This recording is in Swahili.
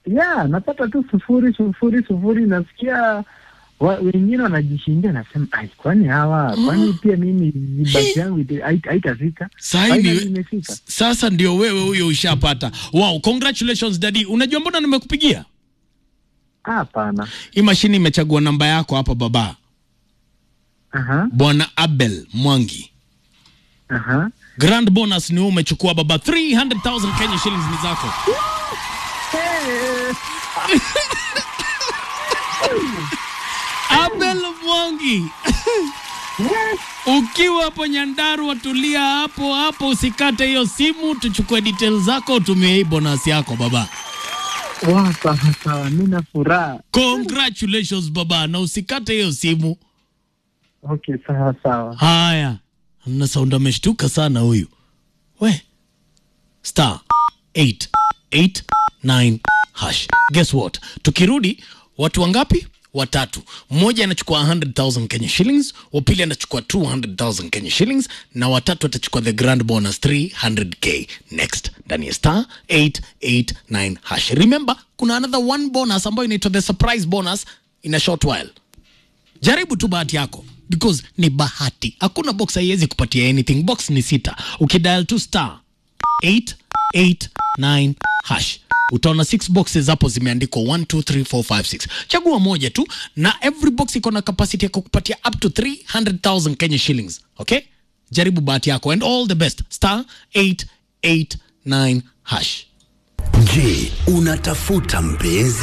Yeah, napata tu sufuri nasikia wengine wanajishindia, nasema ai, kwani hawa kwani pia mimi basi yangu haitafika. Sasa ndio wewe huyo ushapata. Wow, congratulations daddy. Unajua mbona nimekupigia? Hapana. Hii mashini imechagua namba yako hapa baba. Bwana Abel Mwangi. Grand bonus ni umechukua baba, 300,000 Kenya shillings ni zako. Abel Mwangi. Ukiwa hapo Nyandarua, tulia hapo usikate hiyo simu, tuchukue details zako, tumie hii bonus yako baba. Sawa, nina furaha. Congratulations baba, na usikate hiyo simu. Okay, sawa. Haya, na sound ameshtuka sana huyu. *889#. Guess what? Tukirudi watu wangapi? Watatu. Mmoja anachukua 100,000 Kenya shillings, wa pili anachukua 200,000 Kenya shillings, na watatu atachukua the grand bonus 300k. Next, ndani ya *889#. Remember, kuna another one bonus ambayo inaitwa the surprise bonus in a short while. Jaribu tu bahati yako, because ni bahati. Hakuna box haiwezi kupatia anything. Box ni 6. Ukidial tu *889#. Utaona 6 boxes hapo zimeandikwa 1 2 3 4 5 6. Chagua moja tu, na every box iko na capacity ya kukupatia up to 300,000 Kenya shillings. Okay? Jaribu bahati yako, and all the best. *889#. Je, unatafuta mpenzi?